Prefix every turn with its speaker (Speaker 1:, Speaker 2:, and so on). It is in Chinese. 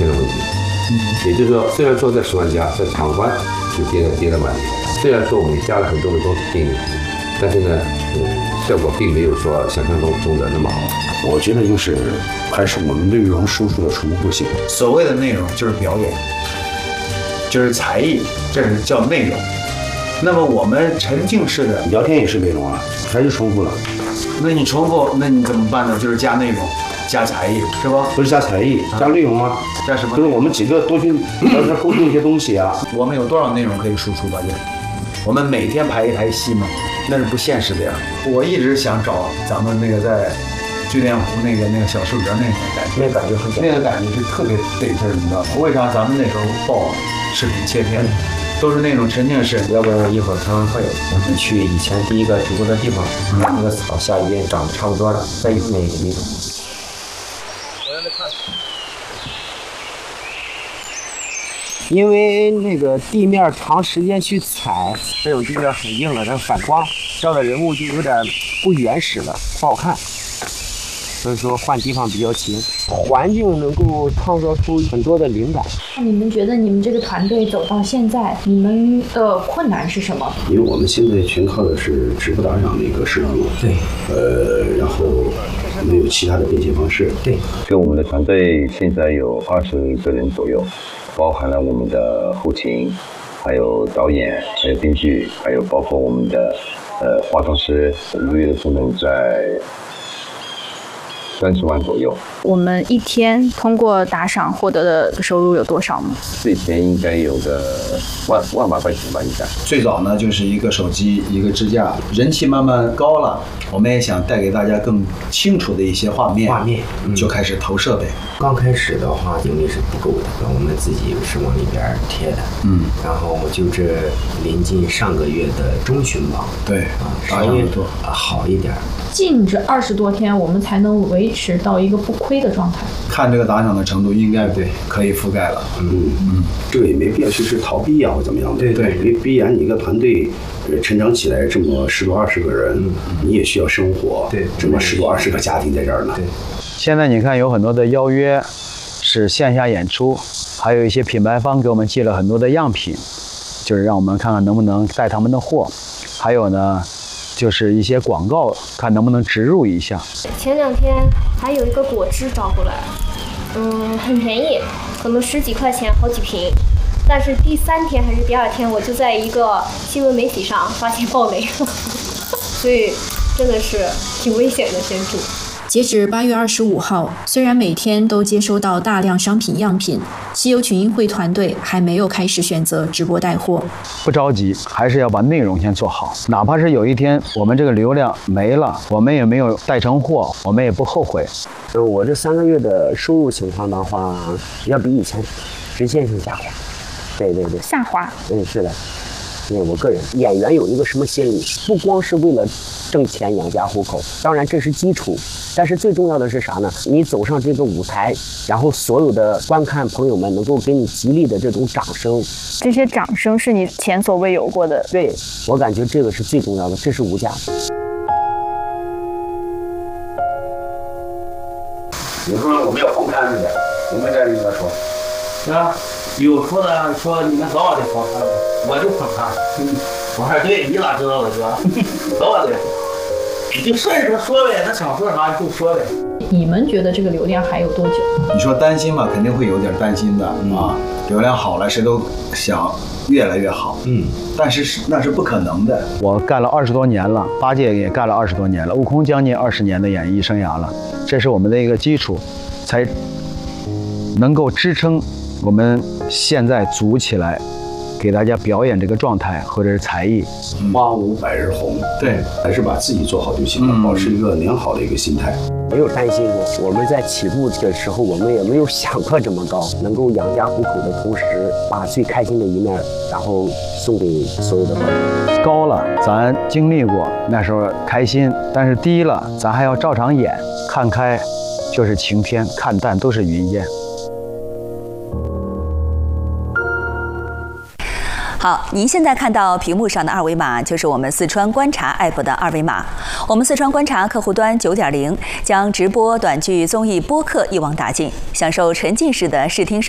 Speaker 1: 现了问题。也就是说，虽然说在10万加，在场观是跌了蛮厉害，虽然说我们加了很多的东西进去，但是呢，效果并没有说想象中的那么好。
Speaker 2: 我觉得就是还是我们内容输出的重复性。
Speaker 3: 所谓的内容就是表演，就是才艺，这是叫内容。那么我们沉浸式的
Speaker 2: 聊天也是内容啊，还是重复了。
Speaker 3: 那你重复，那你怎么办呢？就是加内容，加才艺，是吧？
Speaker 2: 不是加才艺，加内容吗？
Speaker 3: 加什么？
Speaker 2: 就是我们几个多去聊天沟通一些东西啊。
Speaker 3: 我们有多少内容可以输出吧？我们每天排一台戏吗？那是不现实的呀。我一直想找咱们那个在聚电湖那个小树林那个感觉，
Speaker 2: 那感觉很
Speaker 3: 那个感觉是特别得劲儿，你知道吗？为啥咱们那时候报视频切片，都是那种沉浸式？
Speaker 4: 要不然一会儿开完会，我们去以前第一个直播的地方，把那个草下一遍长得差不多了，再用那个地方。因为那个地面长时间去踩，这种地面很硬了，它反光，照的人物就有点不原始了，不好看。所以说换地方比较勤，环境能够创造出很多的灵感。
Speaker 5: 那你们觉得你们这个团队走到现在，你们的困难是什么？
Speaker 2: 因为我们现在全靠的是直播打赏的一个收入，
Speaker 4: 对，
Speaker 2: 然后没有其他的变现方式。
Speaker 4: 对，
Speaker 6: 就我们的团队现在有20个人左右，包含了我们的后勤，还有导演，还有编剧，还有包括我们的化妆师，一个月的成本在30万左右。
Speaker 7: 我们一天通过打赏获得的收入有多少吗？
Speaker 6: 这天应该有个万把块钱吧，应该。
Speaker 3: 最早呢，就是一个手机，一个支架，人气慢慢高了，我们也想带给大家更清楚的一些画面，就开始投设备。
Speaker 4: 刚开始的话，精力是不够的，我们自己是往里边贴的，然后就这临近上个月的中旬吧，
Speaker 3: 对
Speaker 4: 稍微好一点。
Speaker 5: 近这20多天，我们才能维持到一个不亏的状态。
Speaker 3: 看这个打赏的程度，应该可以覆盖了。
Speaker 2: 这个也没必要去是逃避啊或怎么样的。对，因为必然你一个团队成长起来这么10多20个人，你也需要生活。对，这么10多20个家庭在这儿呢。对，
Speaker 8: 现在你看有很多的邀约是线下演出，还有一些品牌方给我们寄了很多的样品，就是让我们看看能不能带他们的货。还有呢，就是一些广告，看能不能植入一下。
Speaker 9: 前2天还有一个果汁找过来，很便宜，可能10几块钱好几瓶。但是第3天还是第2天，我就在一个新闻媒体上发现爆雷了，所以真的是挺危险的先出。
Speaker 10: 截止8月25号，虽然每天都接收到大量商品样品，西游群英会团队还没有开始选择直播带货。
Speaker 8: 不着急，还是要把内容先做好。哪怕是有一天我们这个流量没了，我们也没有带成货，我们也不后悔。
Speaker 4: 我这3个月的收入情况的话，要比以前直线性下滑。对，
Speaker 7: 下滑。
Speaker 4: 是的。因为我个人，演员有一个什么心理？不光是为了挣钱养家糊口，当然这是基础，但是最重要的是啥呢？你走上这个舞台，然后所有的观看朋友们能够给你极力的这种掌声，
Speaker 7: 这些掌声是你前所未有过的。
Speaker 4: 对，我感觉这个是最重要的，这是无价的。
Speaker 2: 你说我们要红磡的，我们这里面说，
Speaker 11: 啊，有说的说你们早晚得红磡，我就红磡。我说对，你咋知道的哥？早晚得，你就顺着说呗，他想说啥就说呗。
Speaker 5: 你们觉得这个流量还有多久？
Speaker 3: 你说担心嘛，肯定会有点担心的啊。流量好了，谁都想越来越好。但是那是不可能的。
Speaker 8: 我干了20多年了，八戒也干了20多年了，悟空将近20年的演艺生涯了，这是我们的一个基础，才能够支撑我们现在组起来给大家表演这个状态或者是才艺。
Speaker 2: 花无百日红，对，还是把自己做好就行了，保持一个良好的一个心态。
Speaker 4: 没有担心过，我们在起步的时候，我们也没有想过这么高，能够养家糊口的同时，把最开心的一面，然后送给所有的观众。
Speaker 8: 高了，咱经历过，那时候开心；但是低了，咱还要照常演。看开就是晴天，看淡都是云烟。
Speaker 12: 好，您现在看到屏幕上的二维码，就是我们四川观察 APP 的二维码。我们四川观察客户端9.0将直播、短剧、综艺、播客一网打尽，享受沉浸式的视听